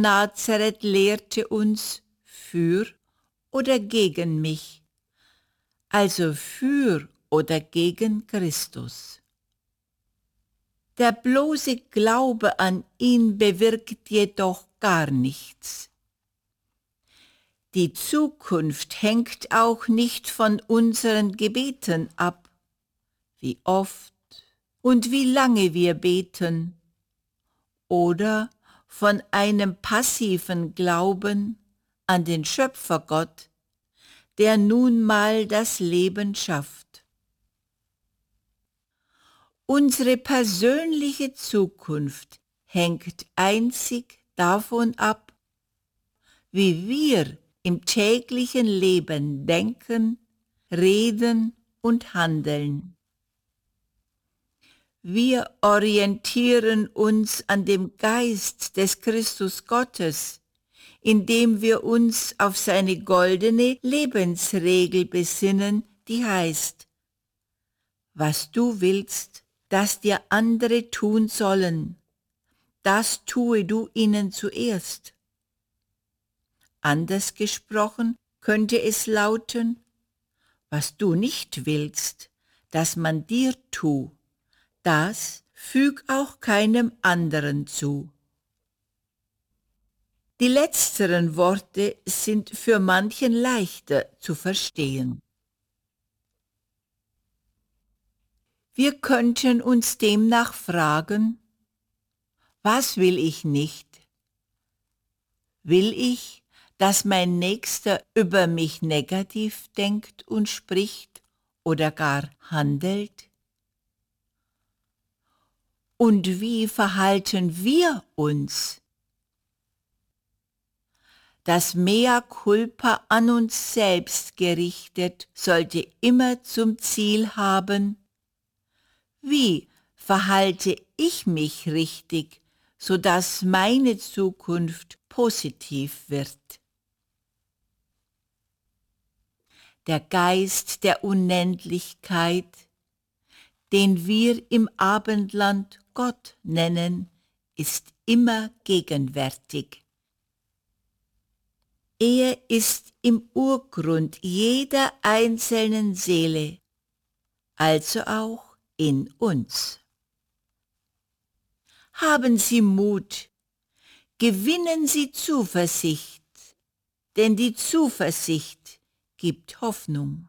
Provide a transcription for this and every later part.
Nazareth lehrte uns für oder gegen mich, also für oder gegen Christus. Der bloße Glaube an ihn bewirkt jedoch gar nichts. Die Zukunft hängt auch nicht von unseren Gebeten ab, wie oft und wie lange wir beten, oder von einem passiven Glauben an den Schöpfergott, der nun mal das Leben schafft. Unsere persönliche Zukunft hängt einzig davon ab, wie wir im täglichen Leben denken, reden und handeln. Wir orientieren uns an dem Geist des Christus Gottes, indem wir uns auf seine goldene Lebensregel besinnen, die heißt: Was du willst, dass dir andere tun sollen, das tue du ihnen zuerst. Anders gesprochen könnte es lauten: Was du nicht willst, dass man dir tue, das füg auch keinem anderen zu. Die letzteren Worte sind für manchen leichter zu verstehen. Wir könnten uns demnach fragen: Was will ich nicht? Will ich, dass mein Nächster über mich negativ denkt und spricht oder gar handelt? Und wie verhalten wir uns? Das Mea culpa an uns selbst gerichtet sollte immer zum Ziel haben: Wie verhalte ich mich richtig, sodass meine Zukunft positiv wird? Der Geist der Unendlichkeit, den wir im Abendland Gott nennen, ist immer gegenwärtig. Er ist im Urgrund jeder einzelnen Seele, also auch in uns. Haben Sie Mut, gewinnen Sie Zuversicht, denn die Zuversicht gibt Hoffnung.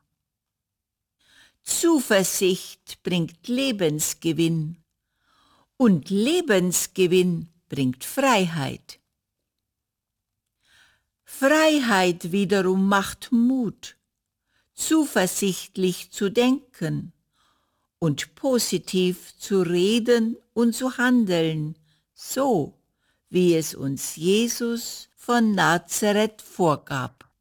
Zuversicht bringt Lebensgewinn und Lebensgewinn bringt Freiheit. Freiheit wiederum macht Mut, zuversichtlich zu denken und positiv zu reden und zu handeln, so wie es uns Jesus von Nazareth vorgab.